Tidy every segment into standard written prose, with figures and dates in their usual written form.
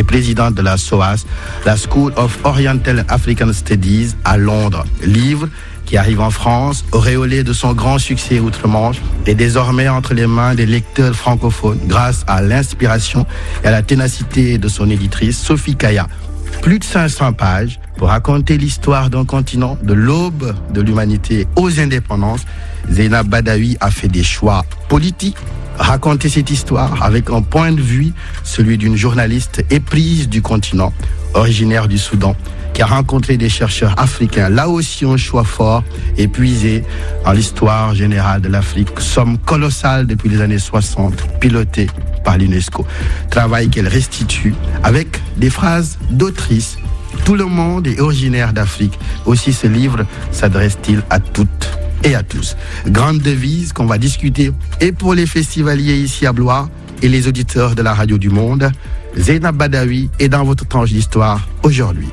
et présidente de la SOAS, la School of Oriental and African Studies à Londres. Livre qui arrive en France, auréolé de son grand succès outre-Manche, et désormais entre les mains des lecteurs francophones grâce à l'inspiration et à la ténacité de son éditrice Sophie Kaya. Plus de 500 pages pour raconter l'histoire d'un continent de l'aube de l'humanité aux indépendances. Zeynab Badawi a fait des choix politiques. Raconter cette histoire avec un point de vue, celui d'une journaliste éprise du continent, originaire du Soudan, qui a rencontré des chercheurs africains. Là aussi, un choix fort et puisé dans l'histoire générale de l'Afrique. Somme colossale depuis les années 60, pilotée par l'UNESCO. Travail qu'elle restitue avec des phrases d'autrice. Tout le monde est originaire d'Afrique. Aussi, ce livre s'adresse-t-il à toutes et à tous. Grande devise qu'on va discuter et pour les festivaliers ici à Blois et les auditeurs de la Radio du Monde. Zeynab Badawi est dans votre tranche d'histoire aujourd'hui.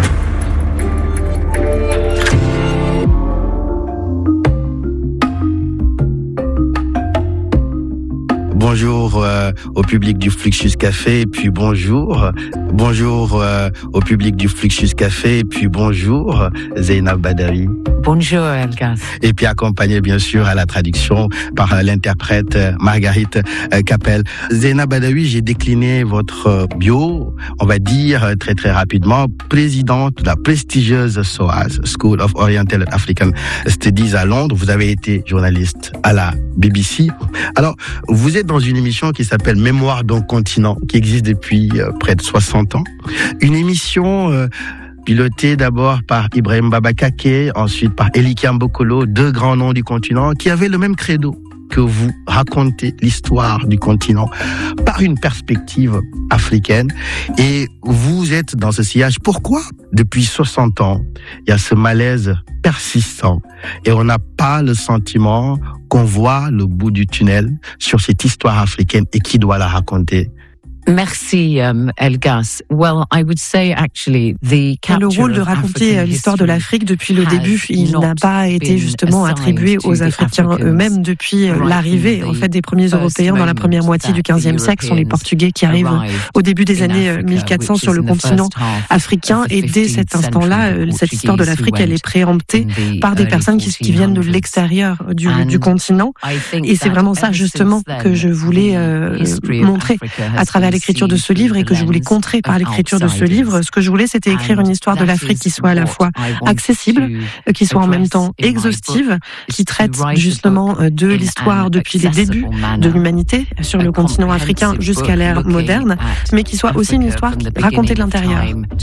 Bonjour au public du Fluxus Café et puis bonjour au public du Fluxus Café et puis bonjour Zeynab Badawi. Bonjour Elgas. Et puis accompagné bien sûr à la traduction par l'interprète Marguerite Capel. Zeynab Badawi, j'ai décliné votre bio, on va dire très très rapidement, présidente de la prestigieuse SOAS, School of Oriental and African Studies à Londres. Vous avez été journaliste à la BBC. Alors, vous êtes dans une émission qui s'appelle Mémoire d'un continent, qui existe depuis près de 60 ans. Une émission pilotée d'abord par Ibrahim Babakake, ensuite par Elikia Mbokolo, deux grands noms du continent, qui avaient le même credo que vous, racontez l'histoire du continent par une perspective africaine. Et vous êtes dans ce sillage. Pourquoi, depuis 60 ans, il y a ce malaise persistant et on n'a pas le sentiment qu'on voit le bout du tunnel sur cette histoire africaine et qui doit la raconter? Merci, Elgas. Well, I would say actually the le rôle de raconter l'histoire de l'Afrique depuis le début, il n'a pas été justement attribué aux Africains eux-mêmes depuis l'arrivée en fait des premiers Européens dans la première moitié du XVe siècle. Ce sont les Portugais qui arrivent au début des années 1400 sur le continent africain et dès cet instant-là, cette histoire de l'Afrique, elle est préemptée par des personnes qui viennent de l'extérieur du continent. Et c'est vraiment ça justement que je voulais montrer à travers l'écriture de ce livre et que je voulais contrer par l'écriture de ce livre. Ce que je voulais, c'était écrire une histoire de l'Afrique qui soit à la fois accessible, qui soit en même temps exhaustive, qui traite justement de l'histoire depuis les débuts de l'humanité sur le continent africain jusqu'à l'ère moderne, mais qui soit aussi une histoire racontée de l'intérieur.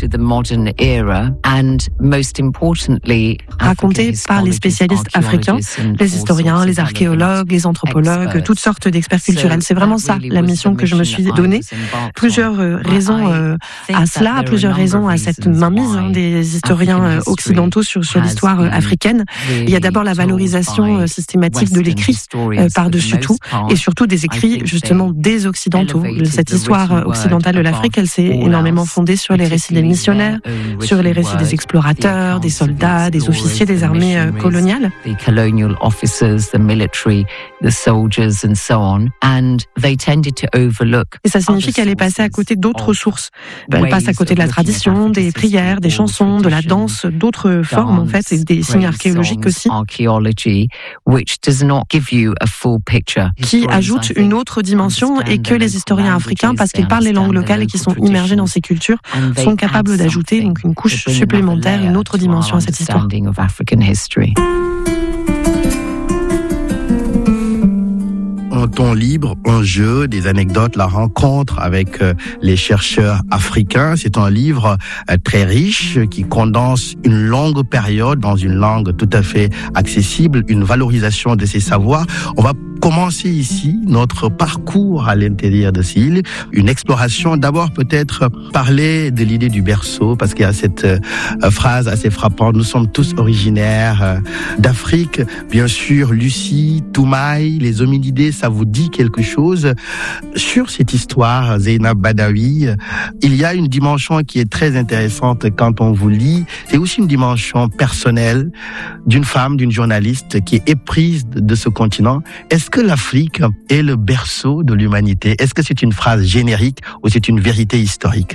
Racontée par les spécialistes africains, les historiens, les archéologues, les anthropologues, toutes sortes d'experts culturels. C'est vraiment ça, la mission que je me suis donnée. Plusieurs raisons à cela, plusieurs raisons à cette mainmise des historiens occidentaux sur l'histoire africaine. Il y a d'abord la valorisation systématique de l'écrit par-dessus tout, et surtout des écrits justement des occidentaux. Cette histoire occidentale de l'Afrique, elle s'est énormément fondée sur les récits des missionnaires, sur les récits des explorateurs, des soldats, des officiers des armées coloniales. Et ça signifie qu'elle est passée à côté d'autres sources. Elle passe à côté de la tradition, des prières, des chansons, de la danse, d'autres formes en fait, et des signes archéologiques aussi, qui ajoutent une autre dimension et que les historiens africains, parce qu'ils parlent les langues locales et qui sont immergés dans ces cultures, sont capables d'ajouter donc une couche supplémentaire, une autre dimension à cette histoire. Un ton libre, un jeu, des anecdotes, la rencontre avec les chercheurs africains. C'est un livre très riche qui condense une longue période dans une langue tout à fait accessible, une valorisation de ses savoirs. On va commencer ici notre parcours à l'intérieur de ces îles, une exploration. D'abord peut-être parler de l'idée du berceau, parce qu'il y a cette phrase assez frappante, nous sommes tous originaires d'Afrique. Bien sûr, Lucie, Toumaï, les hominidés, ça vous dit quelque chose? Sur cette histoire, Zeynab Badawi, il y a une dimension qui est très intéressante quand on vous lit. C'est aussi une dimension personnelle d'une femme, d'une journaliste qui est éprise de ce continent. Est-ce que l'Afrique est le berceau de l'humanité? Est-ce que c'est une phrase générique ou c'est une vérité historique?